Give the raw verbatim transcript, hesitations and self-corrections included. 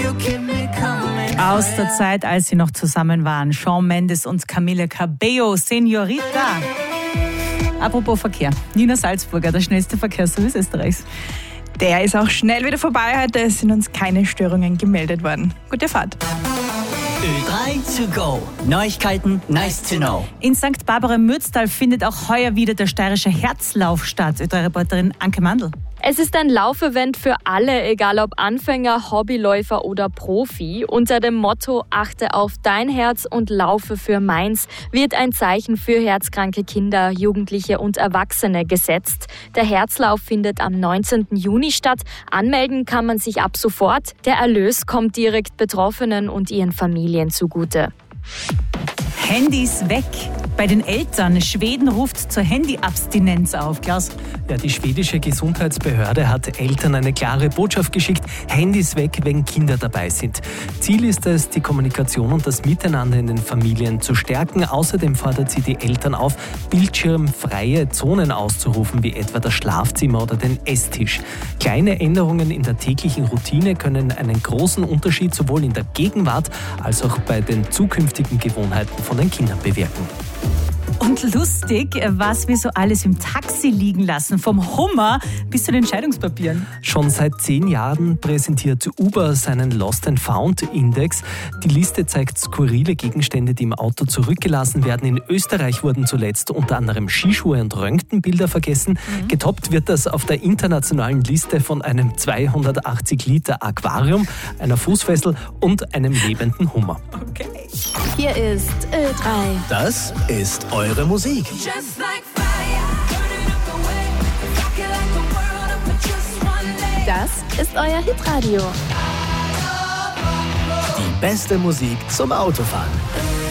Aus der Zeit, als sie noch zusammen waren. Shawn Mendes und Camila Cabello, Señorita. Apropos Verkehr. Nina Salzburger, der schnellste Verkehrsservice Österreichs. Der ist auch schnell wieder vorbei heute. Es sind uns keine Störungen gemeldet worden. Gute Fahrt. Ö drei to go. Neuigkeiten, nice to know. In Sankt Barbara im Mürztal findet auch heuer wieder der steirische Herzlauf statt. Ö drei Reporterin Anke Mandl. Es ist ein Laufevent für alle, egal ob Anfänger, Hobbyläufer oder Profi. Unter dem Motto Achte auf dein Herz und laufe für meins wird ein Zeichen für herzkranke Kinder, Jugendliche und Erwachsene gesetzt. Der Herzlauf findet am neunzehnten Juni statt. Anmelden kann man sich ab sofort. Der Erlös kommt direkt Betroffenen und ihren Familien zugute. Handys weg. Bei den Eltern. Schweden ruft zur Handyabstinenz auf. Klaus? Ja, die schwedische Gesundheitsbehörde hat Eltern eine klare Botschaft geschickt. Handys weg, wenn Kinder dabei sind. Ziel ist es, die Kommunikation und das Miteinander in den Familien zu stärken. Außerdem fordert sie die Eltern auf, bildschirmfreie Zonen auszurufen, wie etwa das Schlafzimmer oder den Esstisch. Kleine Änderungen in der täglichen Routine können einen großen Unterschied sowohl in der Gegenwart als auch bei den zukünftigen Gewohnheiten von den Kindern bewirken. Und lustig, was wir so alles im Taxi liegen lassen. Vom Hummer bis zu den Scheidungspapieren. Schon seit zehn Jahren präsentiert Uber seinen Lost and Found Index. Die Liste zeigt skurrile Gegenstände, die im Auto zurückgelassen werden. In Österreich wurden zuletzt unter anderem Skischuhe und Röntgenbilder vergessen. Mhm. Getoppt wird das auf der internationalen Liste von einem zweihundertachtzig Liter Aquarium, einer Fußfessel und einem lebenden Hummer. Okay. Hier ist Ö drei. Das ist eure Musik. Das ist euer Hitradio. Die beste Musik zum Autofahren.